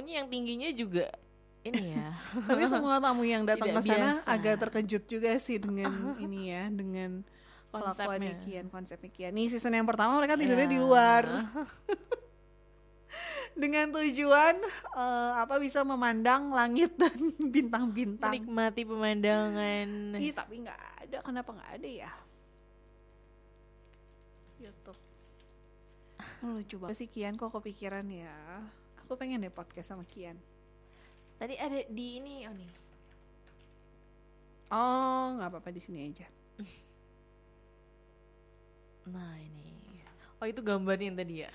tamunya yang tingginya juga ini ya. Tapi semua tamu yang datang ke sana Tidak biasa. agak terkejut juga sih dengan ini ya, dengan kelakuannya Konsepnya. konsepnya Kian. Nih season yang pertama mereka tidurnya di luar dengan tujuan bisa memandang langit dan bintang-bintang. Menikmati pemandangan. Ih, tapi nggak ada, kenapa nggak ada ya? YouTube. Lucu banget sih Kian, kok kepikiran ya. Aku pengen deh podcast sama Kian. Tadi ada di ini nih. Oh, nggak apa-apa, di sini aja. Nah ini. Oh itu gambarnya yang tadi ya.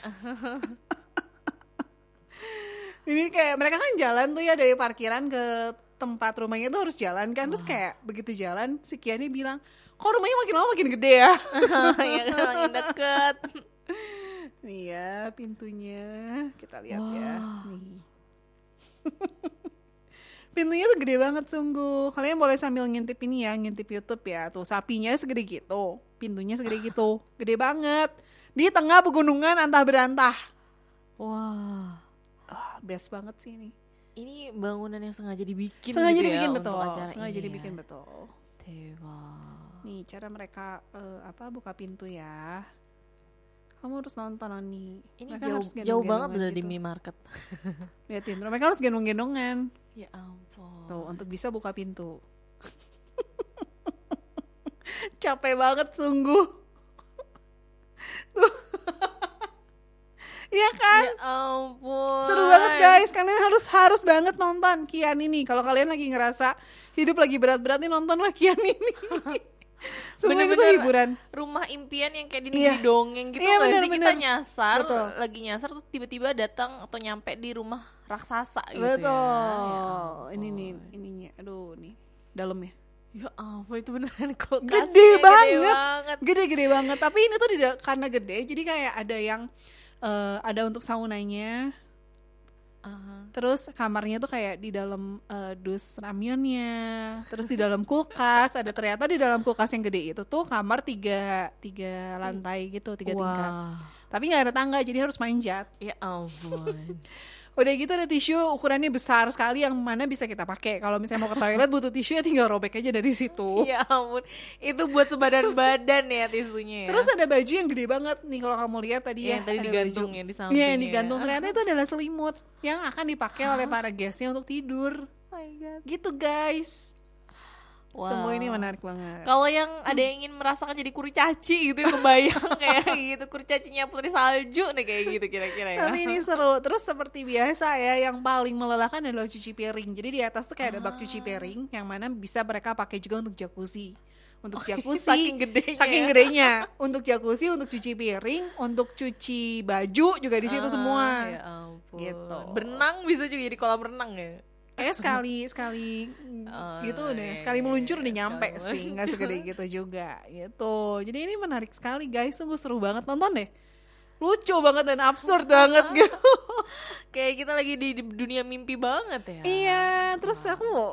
Ini kayak mereka kan jalan tuh ya dari parkiran ke tempat rumahnya tuh harus jalan kan. Terus kayak begitu jalan si Kian ini bilang, kok rumahnya makin lama makin gede ya? Ya kan makin deket. Nih ya pintunya, kita lihat ya. Nih. Pintunya tuh gede banget sungguh. Kalian boleh sambil ngintip ini ya, ngintip YouTube ya. Tuh sapinya segede gitu, pintunya segede gitu, gede banget. Di tengah pegunungan antah berantah. Wah. Best banget sih ini. Ini bangunan yang sengaja dibikin Sengaja gitu dibikin ya betul. untuk acara Sengaja ini dibikin ya. betul. Dewa. Nih cara mereka buka pintu ya. Kamu harus nonton nih. Ini Mereka jauh, harus jauh banget gendong-gendongan udah di gitu. minimarket. Liatin, mereka harus gendong-gendongan. Ya ampun. Tuh, untuk bisa buka pintu. Capek banget sungguh. Tuh. Iya kan? Ya ampun. Seru banget guys. Kalian harus banget nonton Kian ini. Kalau kalian lagi ngerasa hidup lagi berat-berat nih, nontonlah Kian ini. Semua itu Bener-bener hiburan. rumah impian yang kayak di Iya. negeri dongeng gitu Iya, nggak sih, bener-bener. kita nyasar, Betul. lagi nyasar terus tiba-tiba datang atau nyampe di rumah raksasa gitu Betul. ya. Ya Ini nih, ampun. ininya. Aduh, nih. Dalamnya. Ya ampun itu beneran kulkas. Gede banget. banget. Gede banget. Tapi ini tuh karena gede, jadi kayak ada yang ada untuk saunanya. Aha. Terus kamarnya tuh kayak di dalam dus ramyonnya. Terus di dalam kulkas ada, ternyata di dalam kulkas yang gede itu tuh kamar tiga lantai gitu, 3 tingkat. Wah. Tapi nggak ada tangga, jadi harus manjat. Ya ampun. Udah gitu ada tisu ukurannya besar sekali yang mana bisa kita pakai. Kalau misalnya mau ke toilet butuh tisu ya tinggal robek aja dari situ. Ya ampun. Itu buat sebadan-badan ya tisunya ya. Terus ada baju yang gede banget nih kalau kamu lihat tadi ya. Yang tadi ada digantung baju. ya di samping. Iya, yang digantung. Ternyata itu adalah selimut yang akan dipakai oleh para guestnya untuk tidur. Oh my god. Gitu guys. Wow. Semua ini menarik banget. Kalau yang ada yang ingin merasakan jadi kurcaci gitu, kebayang kayak gitu, kurcacinya Putri Salju nih kayak gitu kira-kira ya. Tapi ini seru. Terus seperti biasa ya, yang paling melelahkan adalah cuci piring. Jadi di atas tuh kayak ada bak cuci piring yang mana bisa mereka pakai juga untuk jacuzzi. Untuk jacuzzi, saking gedenya. saking gedenya. Untuk jacuzzi, untuk cuci piring, untuk cuci baju juga di situ semua. Ya ampun. Gitu. Berenang bisa juga jadi kolam renang ya. Sekali gitu udah, sekali meluncur udah nyampe sekali sih, nggak segede gitu juga gitu. Jadi ini menarik sekali guys, sungguh seru banget, nonton deh. Lucu banget dan absurd banget gitu. Kayak kita lagi di dunia mimpi banget ya. Iya, terus aku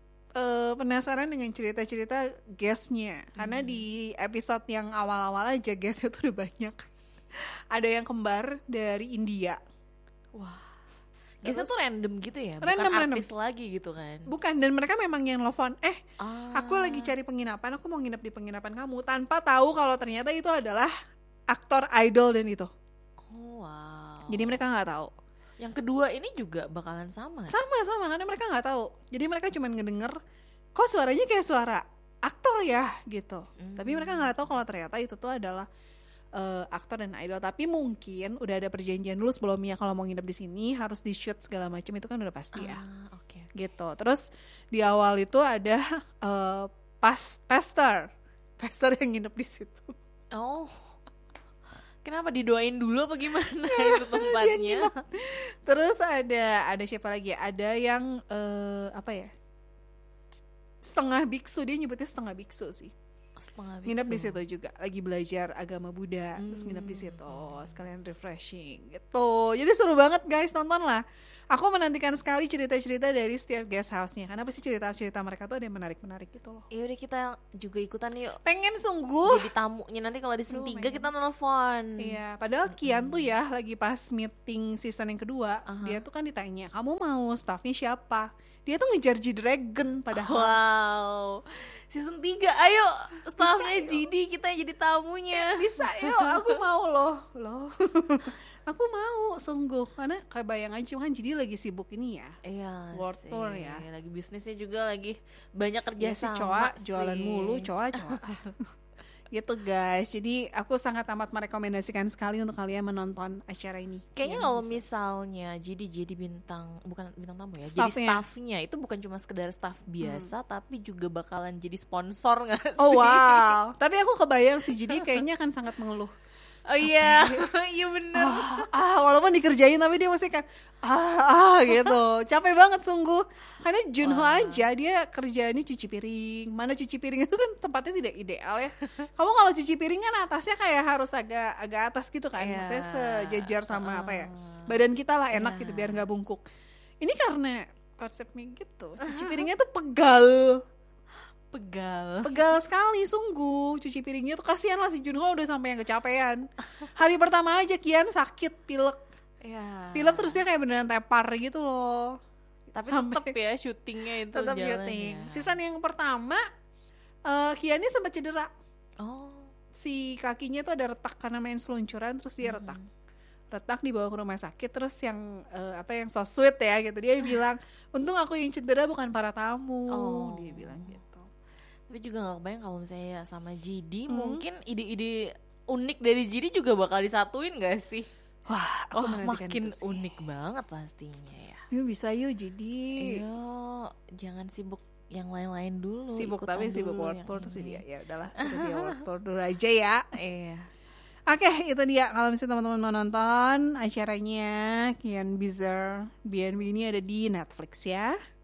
penasaran dengan cerita-cerita guestnya, karena di episode yang awal-awal aja guestnya tuh udah banyak. Ada yang kembar dari India. Wah. Biasanya tuh random gitu ya, bukan Random. artis lagi gitu kan. Bukan, dan mereka memang yang nelfon, aku lagi cari penginapan, aku mau nginep di penginapan kamu, tanpa tahu kalau ternyata itu adalah aktor idol dan itu. Oh wow. Jadi mereka nggak tahu. Yang kedua ini juga bakalan sama. Sama karena mereka nggak tahu. Jadi mereka cuma ngedenger, kok suaranya kayak suara aktor ya gitu. Tapi mereka nggak tahu kalau ternyata itu tuh adalah aktor dan idol. Tapi mungkin udah ada perjanjian dulu sebelumnya, kalau mau nginep di sini harus di shoot segala macam, itu kan udah pasti ya. Oke. Gitu. Terus di awal itu ada pastor yang nginep di situ. Oh. Kenapa didoain dulu apa gimana itu tempatnya? Terus ada siapa lagi? Ada yang setengah biksu, dia nyebutnya setengah biksu sih. Nginep di situ juga, lagi belajar agama Buddha, terus nginep di situ sekalian refreshing gitu. Jadi seru banget guys, nonton lah. Aku menantikan sekali cerita-cerita dari setiap guest house-nya. Karena pasti cerita-cerita mereka tuh ada yang menarik-menarik gitu loh. Ya udah kita juga ikutan yuk. Pengen sungguh. Jadi tamunya nanti kalau di season 3 pengen. kita nelfon. Iya, padahal Kian tuh ya lagi pas meeting season yang kedua, dia tuh kan ditanya, "Kamu mau staffnya siapa?" Dia tuh ngejar G-Dragon padahal. Wow. Season 3 ayo staffnya GD kita yang jadi tamunya. Bisa yuk, aku mau loh. Aku mau sungguh karena kayak bayang aja kan jadi lagi sibuk ini ya. Iya World sih. tour ya. Lagi bisnisnya juga lagi banyak kerja Dia sih sama coa sih. jualan mulu, coa. Gitu guys. Jadi aku sangat amat merekomendasikan sekali untuk kalian menonton acara ini. Kayaknya Yang kalau bisa. misalnya jadi bintang, bukan bintang tamu ya, jadi Staffnya. staffnya itu bukan cuma sekedar staff biasa, tapi juga bakalan jadi sponsor nggak sih? Oh wow. Tapi aku kebayang sih jadi kayaknya akan sangat mengeluh. Oh iya, iya bener. Walaupun dikerjain tapi dia masih kan gitu. Capek banget sungguh. Karena Junho aja dia kerjaannya cuci piring. Mana cuci piring itu kan tempatnya tidak ideal ya. Kamu kalau cuci piring kan atasnya kayak harus agak atas gitu kan. Iya. Maksudnya sejajar sama apa ya? Badan kita lah enak gitu biar nggak bungkuk. Ini karena konsepnya gitu. Cuci piringnya tuh pegal sekali sungguh. Cuci piringnya tuh kasihan lah si Junho udah sampai yang kecapean. Hari pertama aja Kian sakit pilek terus dia kayak beneran tepar gitu loh. Tapi Sampai- tetap ya syutingnya itu Tetap jalannya. syuting. Season yang pertama Kian ini sempat cedera. Oh, Si kakinya tuh ada retak karena main seluncuran terus dia retak dibawa ke rumah sakit. Terus yang yang so sweet ya gitu, dia bilang untung aku yang cedera bukan para tamu. Dia bilang gitu. tapi juga nggak kebayang kalau misalnya sama GD mungkin ide-ide unik dari GD juga bakal disatuin gak sih? Wah, aku menantikan makin itu sih. unik banget pastinya ya. Yuk bisa yuk jadi Iya, jangan sibuk yang lain-lain dulu. sibuk ikutan tapi sibuk dulu world yang tour sih ini. dia. Ya udahlah, suruh dia world tour dulu aja ya. Iya. Oke, itu dia. Kalau misalnya teman-teman mau nonton acaranya Kian Bizarre BNB ini ada di Netflix ya.